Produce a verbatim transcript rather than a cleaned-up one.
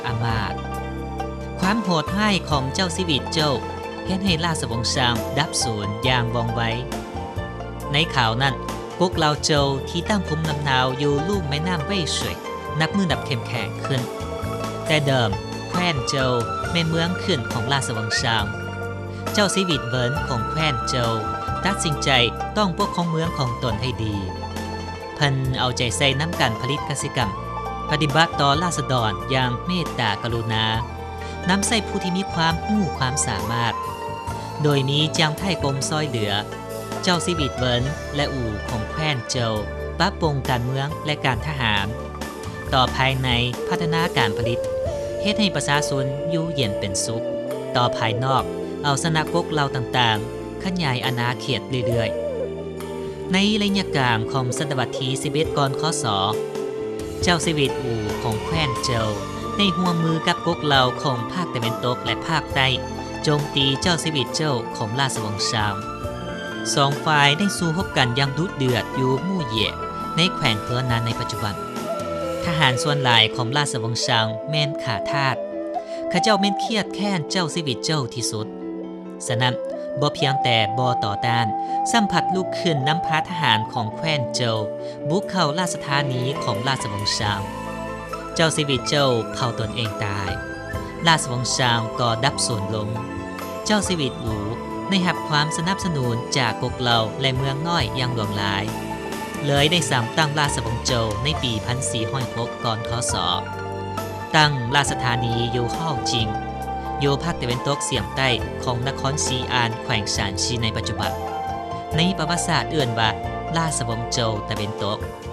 อามาตย์ความโหดร้ายของเจ้าชีวิตโจ้เฮ็ดให้ราชวงศ์ซางดับสูญอย่างว่องไวในข่าวนั้นพวกเราโจวที่ตั้งภูมิลำเนาอยู่ลุ่มแม่น้ำเว่ยสวยนับมือนับเข้มแข็งขึ้นแต่เดิมแคว้นโจวแม่เมืองขึ้นของราชวงศ์ซางเจ้าชีวิตเวิร์นของแคว้นโจวตัดสินใจต้องปกครองเมืองของตนให้ดีเพิ่นเอาใจใส่น้ำการผลิตกสิกรรมปฏิบัติต่อราษฎรอย่างเมตตากรุณานำใส่ผู้ที่มีความรู้ความสามารถโดยมีจางไทยกรมซอยเหลือเจ้าชีวิตเวิร์นและอู่ของแคว้นโจวปรับปรุงการเมืองและการทหารต่อภายในพัฒนาการผลิตเฮ็ดให้ประชาชนอยู่เย็นเป็นสุขต่อภายนอกเอาสนักกกเหล่าต่างๆขยายอาณาเขตเรื่อยๆในระยะกลางของศตวรรษที่สิบเอ็ดก่อนคศเจ้าชีวิตอู่ของแคว้นโจวได้ร่วมมือกับกกเหล่าของภาคตะวันตกและภาคใต้โจมตีเจ้าชีวิตโจ้ของราชวงศ์ซางสองฝ่ายได้สู้รบกันอย่างดุเดือดอยู่มู่เหย่ในแขวงเฮือนันในปัจจุบันทหารส่วนหลายของราชวงศ์ซางแม่นขาทาสข้าเจ้าแม่นเครียดแค้นเจ้าชีวิตโจ้ที่สุดฉะนั้นบ่เพียงแต่บ่ต่อต้านสัมผัสลุกขึ้นนำพาทหารของแคว้นโจวบุกเข้าราชธานีของราชวงศ์ซางเจ้าชีวิตโจ้เผาตนเองตายราชวงศ์ซางก็ดับสูญลงเจ้าชีวิตอูได้รับความสนับสนุนจากกกเหล่าและเมืองน้อยอย่างหลวงหลายเลยได้สร้างตั้งราชวงศ์โจวในปีหนึ่งพันสี่ร้อยหกก่อนคศตั้งราชธานีอยู่ฮ่องจิงอยู่ภาคตะวันตกเฉียงใต้ของนครซีอานแขวงซานซีในปัจจุบันในประวัติศาสตร์เอื่นว่าราชวงศ์โจวตะวันตก